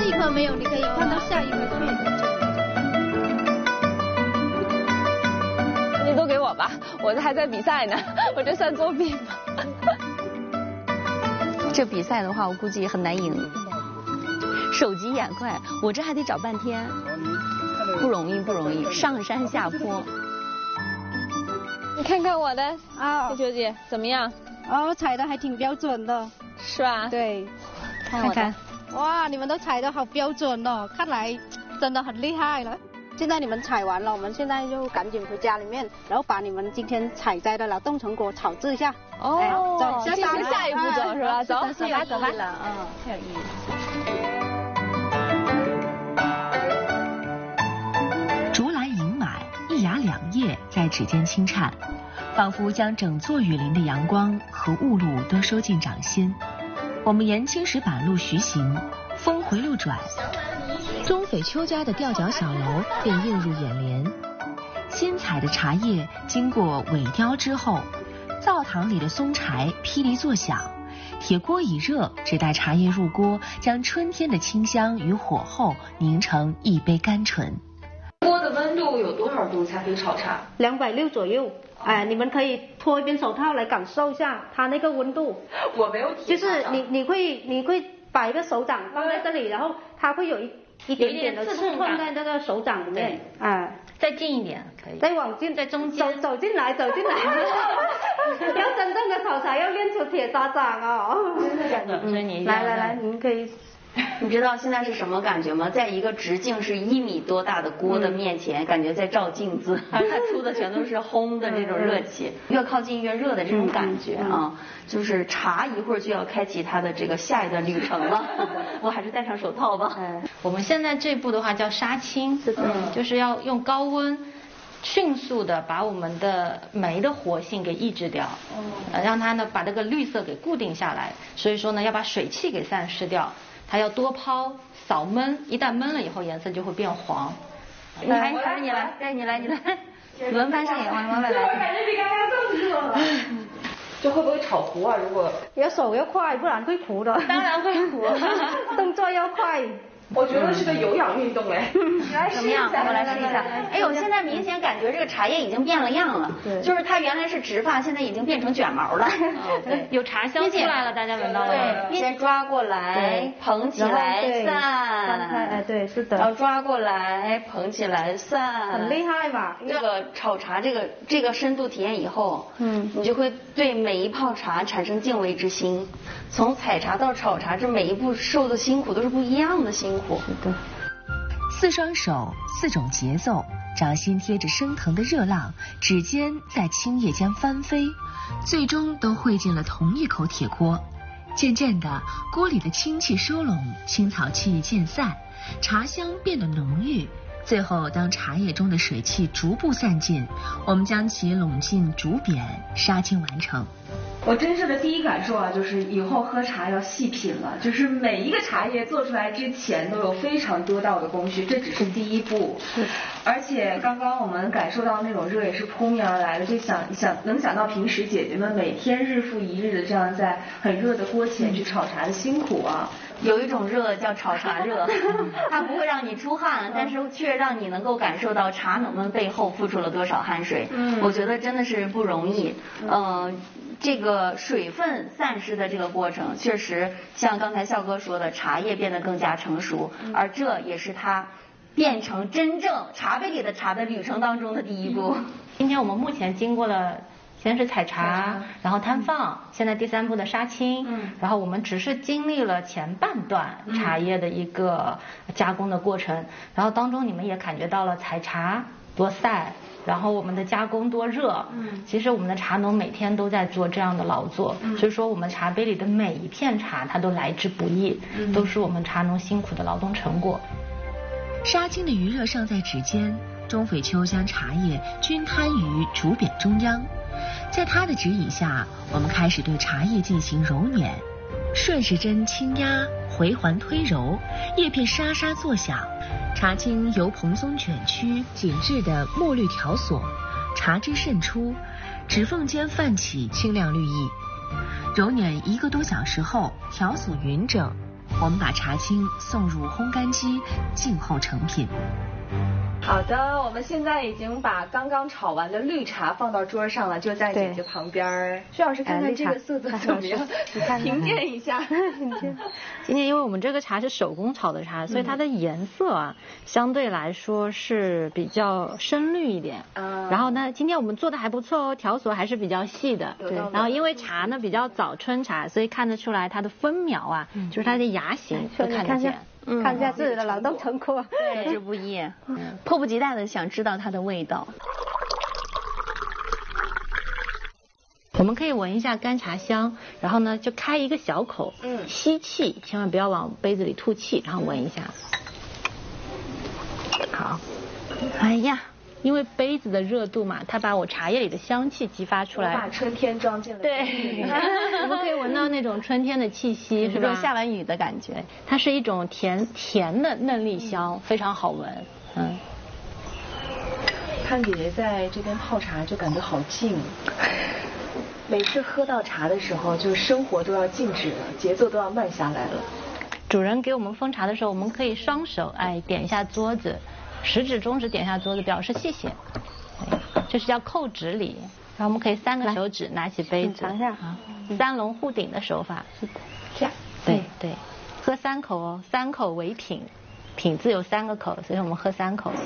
一颗没有，你可以换到下一颗去。 你都给我吧，我这还在比赛呢，我这算作弊吗？ 这比赛的话，我估计很难赢。手疾眼快，我这还得找半天，不容易不容易，上山下坡。 你看看我的啊， 秋秋姐怎么样？ 哦，踩的还挺标准的， 是吧？ 对， 看看， 哇，你们都踩的好标准哦，看来真的很厉害了。现在你们采完了，我们现在就赶紧回家里面，然后把你们今天采摘的劳动成果炒制一下。 哦， 走， 进行下一步走是吧？走， 走吧走吧。嗯，太有意义。 竹篮盈满，一芽两叶在指尖轻颤，仿佛将整座雨林的阳光和雾露都收进掌心。我们沿青石板路徐行，峰回路转，钟匪秋家的吊脚小楼便映入眼帘。新采的茶叶经过萎凋之后，灶堂里的松柴噼里作响，铁锅已热，只待茶叶入锅，将春天的清香与火候凝成一杯甘醇。 锅的温度有多少度才可以炒茶 ？260左右。哎，你们可以脱一边手套来感受一下它那个温度。 我没有体就是你会把一个手掌放在这里，然后它会有一点点的刺痛在这个手掌里面。哎， 再近一点可以。 再往近， 在中间。 走进来。要真正的炒茶要练出铁砂掌哦。 真的，所以你来，您可以。 你知道现在是什么感觉吗？在一个直径是1米多大的锅的面前，感觉在照镜子，它出的全都是烘的这种热气，越靠近越热的这种感觉啊。就是茶一会儿就要开启它的这个下一段旅程了。我还是戴上手套吧。 我们现在这步的话叫杀青，就是要用高温迅速的把我们的酶的活性给抑制掉，让它呢把这个绿色给固定下来。所以说呢要把水汽给散失掉。它要多抛少焖，一旦焖了以后颜色就会变黄。 你来，还是你来？对，你来，轮番上演，往外来。 我感觉比刚刚更热了。就会不会炒糊啊？如果要手要快，不然会糊的。 当然会糊， 动作要快。 我觉得是个有氧运动哎， 怎么样？我来试一下。哎呦，现在明显感觉这个茶叶已经变了样了，就是它原来是直发，现在已经变成卷毛了。 对，有茶香出来了，大家闻到了吗？ 对，先抓过来，捧起来，散。 哎，对，是的。 然后抓过来，捧起来，散。 很厉害吧？ 这个炒茶这个深度体验以后，你就会对每一泡茶产生敬畏之心。从采茶到炒茶，这每一步受的辛苦都是不一样的辛苦。 对 4双手，4种节奏，掌心贴着升腾的热浪，指尖在青叶间翻飞，最终都汇进了同一口铁锅。渐渐的，锅里的清气收拢，青草气渐散，茶香变得浓郁。最后，当茶叶中的水汽逐步散尽，我们将其拢进竹匾，杀青完成。 我真正的第一感受啊，就是以后喝茶要细品了，就是每一个茶叶做出来之前都有非常多道的工序，这只是第一步。而且刚刚我们感受到那种热也是扑面而来的，就能想到平时姐姐们每天日复一日的这样在很热的锅前去炒茶的辛苦啊。 有一种热叫炒茶热，它不会让你出汗，但是却让你能够感受到茶农们背后付出了多少汗水。我觉得真的是不容易。这个水分散失的这个过程，确实像刚才笑哥说的，茶叶变得更加成熟，而这也是它变成真正茶杯里的茶的旅程当中的第一步。 今天我们目前经过了先是采茶，然后摊放，现在第3步的杀青，然后我们只是经历了前半段茶叶的一个加工的过程，然后当中你们也感觉到了采茶多晒，然后我们的加工多热，其实我们的茶农每天都在做这样的劳作，所以说我们茶杯里的每一片茶它都来之不易，都是我们茶农辛苦的劳动成果。 杀青的余热尚在指尖，钟匪秋将茶叶均摊于竹匾中央，在他的指引下，我们开始对茶叶进行揉捻，顺时针轻压，回环推揉，叶片沙沙作响，茶青由蓬松卷曲紧致的墨绿条索，茶汁渗出，指缝间泛起清亮绿意。揉捻1个多小时后，条索匀整， 我们把茶青送入烘干机，静候成品。 好的，我们现在已经把刚刚炒完的绿茶放到桌上了，就在姐姐旁边。徐老师，看看这个色泽怎么样？评鉴一下。 今天因为我们这个茶是手工炒的茶，所以它的颜色啊，相对来说是比较深绿一点。然后呢，今天我们做的还不错哦，条索还是比较细的。对。然后因为茶呢比较早春茶，所以看得出来它的分苗啊，就是它的芽型都看得见。 看一下自己的劳动成果， 对，这不易，迫不及待的想知道它的味道。 我们可以闻一下干茶香，然后呢就开一个小口，吸气，千万不要往杯子里吐气，然后闻一下。好，哎呀，因为杯子的热度嘛，它把我茶叶里的香气激发出来， 把春天装进了。 对，我们可以闻到那种春天的气息，是吧？ 下完雨的感觉， 它是一种甜的嫩栗香，非常好闻。 看姐姐在这边泡茶就感觉好静，每次喝到茶的时候，就生活都要静止了，节奏都要慢下来了。 主人给我们封茶的时候，我们可以双手点一下桌子，食指中指点一下桌子，表示谢谢，这是叫扣指礼。然后我们可以3个手指拿起杯子， 尝一下 3龙互顶的手法， 这样， 对，喝3口哦，3口为品，品字有3个口，所以我们喝3口。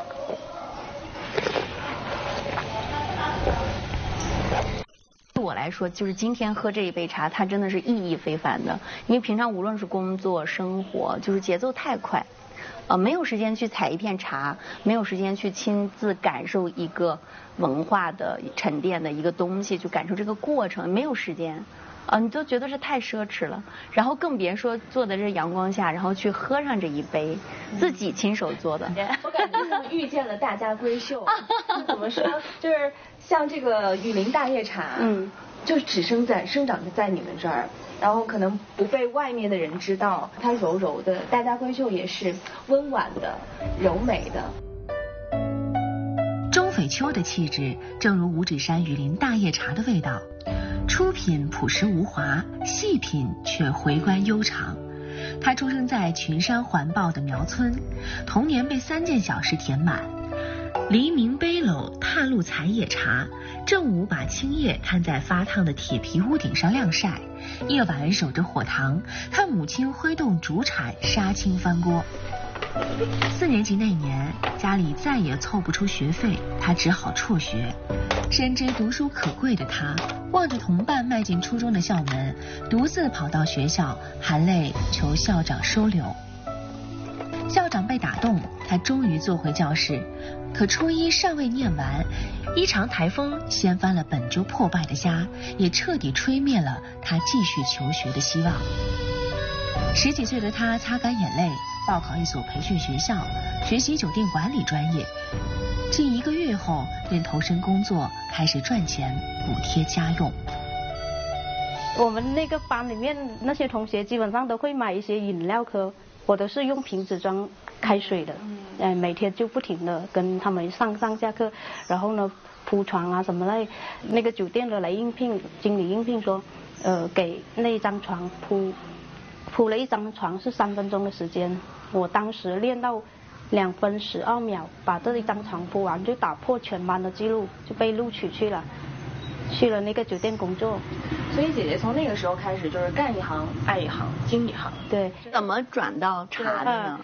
对我来说，就是今天喝这一杯茶，它真的是意义非凡的。因为平常无论是工作、生活，就是节奏太快，没有时间去采一片茶，没有时间去亲自感受一个文化的沉淀的一个东西，去感受这个过程，没有时间。你都觉得是太奢侈了，然后更别说坐在这阳光下，然后去喝上这一杯自己亲手做的。 我感觉像遇见了大家闺秀。怎么说？就是像这个雨林大叶茶，就只生长在你们这儿，然后可能不被外面的人知道，它柔柔的，大家闺秀也是温婉的、柔美的。 钟榧秋的气质，正如五指山雨林大叶茶的味道。初品朴实无华，细品却回甘悠长。他出生在群山环抱的苗村，童年被3件小事填满：黎明背篓踏露采野茶，正午把青叶摊在发烫的铁皮屋顶上晾晒，夜晚守着火塘，看母亲挥动竹铲杀青翻锅。4年级那年，家里再也凑不出学费，他只好辍学。深知读书可贵的他，望着同伴迈进初中的校门，独自跑到学校，含泪求校长收留。校长被打动，他终于坐回教室。可初一尚未念完，一场台风掀翻了本就破败的家，也彻底吹灭了他继续求学的希望。10几岁的他擦干眼泪，报考一所培训学校，学习酒店管理专业。近1个月后，便投身工作，开始赚钱补贴家用。 我们那个班里面那些同学基本上都会买一些饮料喝，我都是用瓶子装开水的，每天就不停的跟他们上下课，然后呢铺床啊什么的。那个酒店的来应聘，经理应聘说，给那张床铺了一张床是3分钟的时间，我当时练到2分12秒，把这一张床铺完就打破全班的记录，就被录取去了那个酒店工作。 所以姐姐从那个时候开始就是干一行爱一行，精一行。 对。 怎么转到茶的呢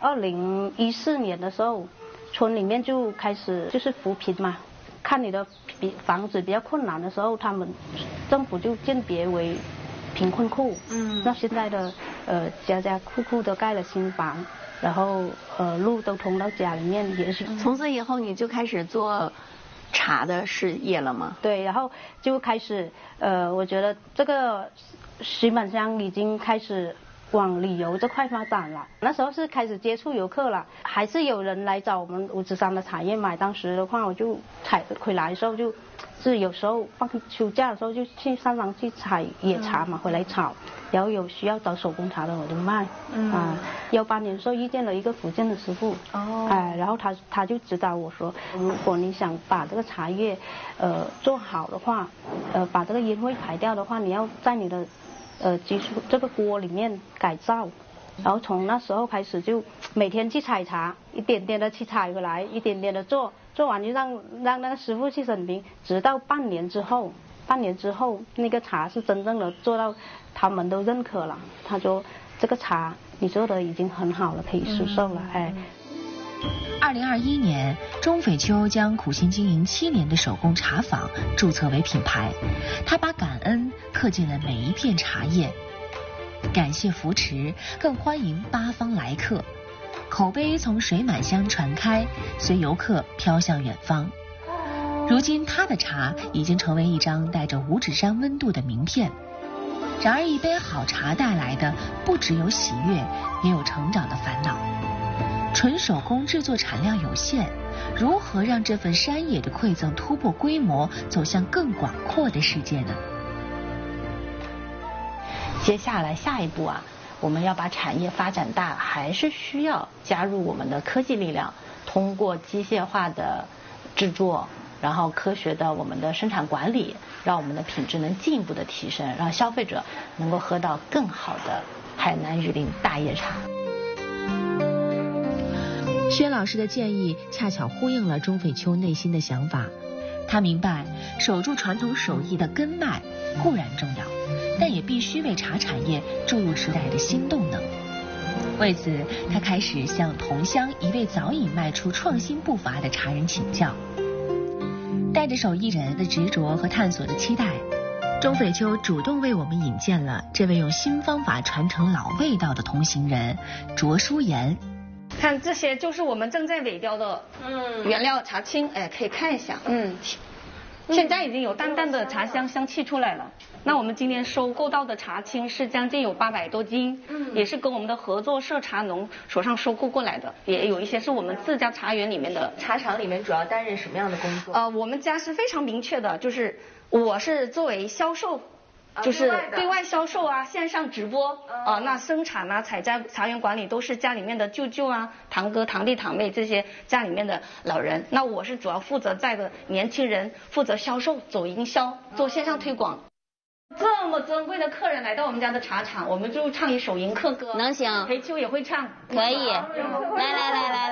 ？2014年的时候，村里面就开始就是扶贫嘛，看你的房子比较困难的时候，他们政府就鉴别为贫困户。那现在的家家户户都盖了新房，然后路都通到家里面，也是。 从此以后你就开始做茶的事业了吗？ 对，然后就开始我觉得这个石板乡已经开始往旅游这块发展了。那时候是开始接触游客了，还是有人来找我们五指山的茶叶买。当时的话，我就采回来的时候就是有时候放暑假的时候就去山上去采野茶嘛，回来炒。然后有需要找手工茶的我就卖。18年的时候遇见了一个福建的师傅。然后他就指导我说，如果你想把这个茶叶做好的话，把这个烟味排掉的话，你要在你的技术这个锅里面改造，然后从那时候开始就每天去采茶，一点点的去采回来，一点点的做，做完就让那个师傅去审评，直到半年之后那个茶是真正的做到他们都认可了，他说这个茶你做的已经很好了，可以出售了。 2021年，钟斐秋将苦心经营7年的手工茶坊注册为品牌，他把感恩刻进了每一片茶叶，感谢扶持，更欢迎八方来客，口碑从水满乡传开，随游客飘向远方。如今他的茶已经成为一张带着五指山温度的名片。然而一杯好茶带来的不只有喜悦，也有成长的烦恼。纯手工制作产量有限，如何让这份山野的馈赠突破规模，走向更广阔的世界呢？ 接下来下一步啊，我们要把产业发展大，还是需要加入我们的科技力量，通过机械化的制作，然后科学的我们的生产管理，让我们的品质能进一步的提升，让消费者能够喝到更好的海南榆林大叶茶。 薛老师的建议恰巧呼应了钟斐秋内心的想法。他明白，守住传统手艺的根脉固然重要，但也必须为茶产业注入时代的新动能。为此，他开始向同乡一位早已迈出创新步伐的茶人请教。带着手艺人的执着和探索的期待，钟斐秋主动为我们引荐了这位用新方法传承老味道的同行人卓淑妍。 看这些就是我们正在萎凋的原料茶青，哎，可以看一下，现在已经有淡淡的茶香气出来了。那我们今天收购到的茶青是将近有800多斤，也是跟我们的合作社茶农手上收购过来的，也有一些是我们自家茶园里面的。 茶厂里面主要担任什么样的工作？ 我们家是非常明确的，就是我是作为销售。就是对外销售啊，线上直播那生产啊、采摘、茶园管理都是家里面的舅舅啊、堂哥、堂弟、堂妹这些家里面的老人。那我是主要负责带着年轻人，负责销售、走营销、做线上推广。这么珍贵的客人来到我们家的茶厂，我们就唱一首迎客歌。 能行？ 裴秋也会唱。 可以，来。